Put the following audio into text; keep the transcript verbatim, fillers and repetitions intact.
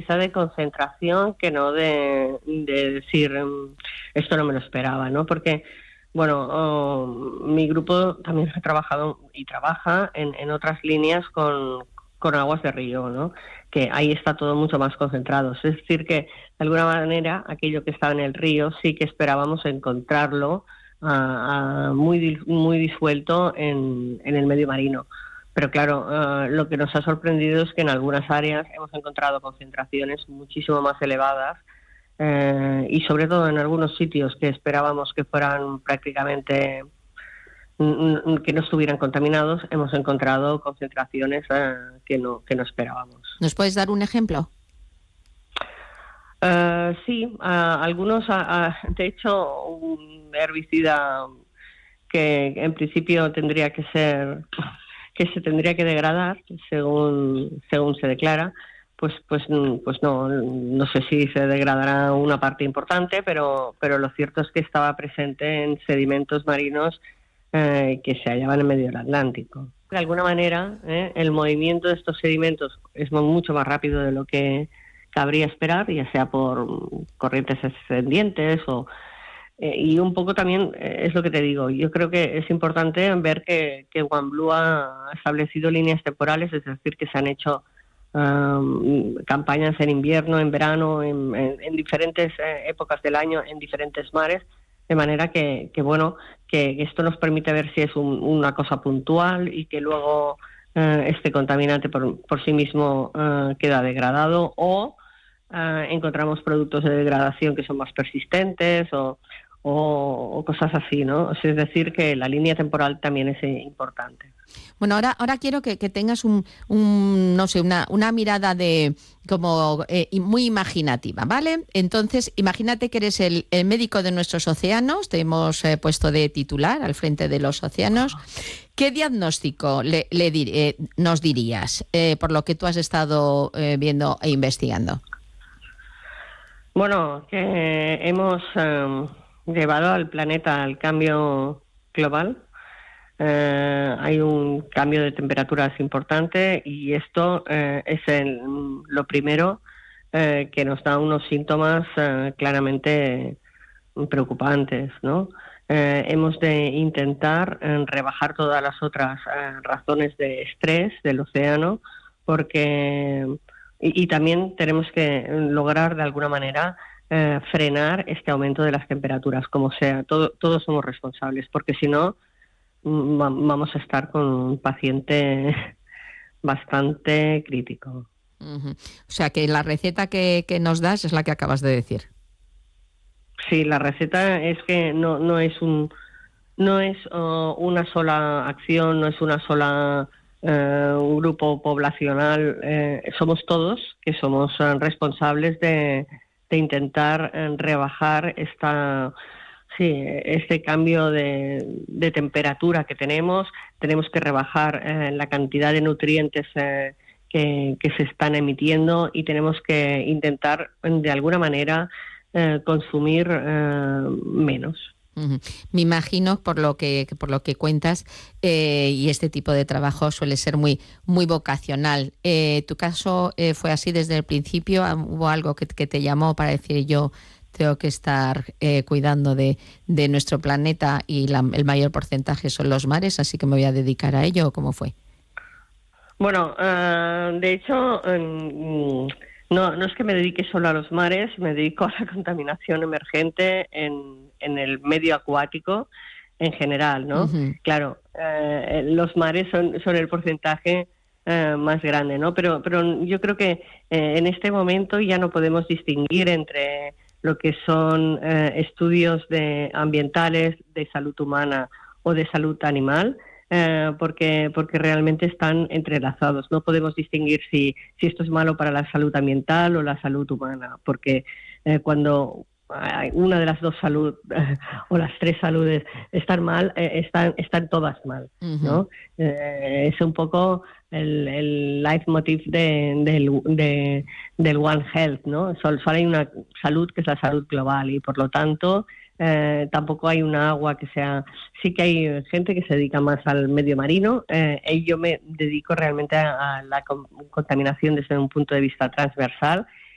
sorpresa de concentración que no de, de decir esto no me lo esperaba, ¿no? Porque, bueno, oh, mi grupo también ha trabajado y trabaja en, en otras líneas con, con aguas de río, ¿no? Que ahí está todo mucho más concentrado. Es decir, que de alguna manera aquello que estaba en el río sí que esperábamos encontrarlo uh, uh, muy, muy disuelto en, en el medio marino. Pero claro, uh, lo que nos ha sorprendido es que en algunas áreas hemos encontrado concentraciones muchísimo más elevadas eh, y sobre todo en algunos sitios que esperábamos que fueran prácticamente que no estuvieran contaminados, hemos encontrado concentraciones eh, que no que no esperábamos. ¿Nos puedes dar un ejemplo? Uh, sí, uh, algunos, uh, uh, de hecho, un herbicida que en principio tendría que ser, que se tendría que degradar según según se declara, pues pues pues no no sé si se degradará una parte importante, pero pero lo cierto es que estaba presente en sedimentos marinos Eh, que se hallaban en medio del Atlántico. De alguna manera, eh, el movimiento de estos sedimentos es mucho más rápido de lo que cabría esperar, ya sea por corrientes ascendientes o eh, y un poco también eh, es lo que te digo. Yo creo que es importante ver que, que OneBlue ha establecido líneas temporales, es decir, que se han hecho um, campañas en invierno, en verano, en, en, en diferentes eh, épocas del año, en diferentes mares. De manera que, que bueno, que esto nos permite ver si es un, una cosa puntual y que luego eh, este contaminante por, por sí mismo eh, queda degradado o eh, encontramos productos de degradación que son más persistentes o, o, o cosas así, ¿no? Es decir, que la línea temporal también es eh, importante. Bueno, ahora, ahora quiero que, que tengas un, un, no sé, una, una mirada de como eh, muy imaginativa, ¿vale? Entonces, imagínate que eres el, el médico de nuestros océanos, te hemos eh, puesto de titular al frente de los océanos. ¿Qué diagnóstico le, le dir, eh, nos dirías eh, por lo que tú has estado eh, viendo e investigando? Bueno, que hemos eh, llevado al planeta al cambio global. Eh, hay un cambio de temperaturas importante y esto eh, es el, lo primero eh, que nos da unos síntomas eh, claramente preocupantes, ¿no? Eh, hemos de intentar eh, rebajar todas las otras eh, razones de estrés del océano porque y, y también tenemos que lograr de alguna manera eh, frenar este aumento de las temperaturas, como sea. Todo, todos somos responsables, porque si no vamos a estar con un paciente bastante crítico. Uh-huh. O sea que la receta que, que nos das es la que acabas de decir. Sí, la receta es que no no es un no es uh, una sola acción, no es una sola uh, un grupo poblacional. Eh, somos todos que somos uh, responsables de, de intentar uh, rebajar esta Sí, este cambio de, de temperatura que tenemos. Tenemos que rebajar eh, la cantidad de nutrientes eh, que, que se están emitiendo y tenemos que intentar, de alguna manera, eh, consumir eh, menos. Uh-huh. Me imagino, por lo que por lo que cuentas, eh, y este tipo de trabajo suele ser muy muy vocacional. Eh, ¿Tu caso eh, fue así desde el principio? ¿Hubo algo que, que te llamó para decir yo tengo que estar eh, cuidando de, de nuestro planeta y la, el mayor porcentaje son los mares, así que me voy a dedicar a ello? ¿Cómo fue? Bueno, uh, de hecho, um, no, no es que me dedique solo a los mares, me dedico a la contaminación emergente en, en el medio acuático en general, ¿no? Uh-huh. Claro, uh, los mares son, son el porcentaje uh, más grande, ¿no? Pero, pero yo creo que uh, en este momento ya no podemos distinguir entre lo que son eh, estudios de ambientales, de salud humana o de salud animal, eh, porque porque realmente están entrelazados. No podemos distinguir si, si esto es malo para la salud ambiental o la salud humana, porque eh, cuando una de las dos salud eh, o las tres saludes están mal, eh, están están todas mal, ¿no? Uh-huh. Eh, es un poco el, el leitmotiv de, de, de, del One Health, ¿no? Solo, solo hay una salud que es la salud global y por lo tanto eh, tampoco hay una agua que sea... Sí que hay gente que se dedica más al medio marino eh, y yo me dedico realmente a, a la contaminación desde un punto de vista transversal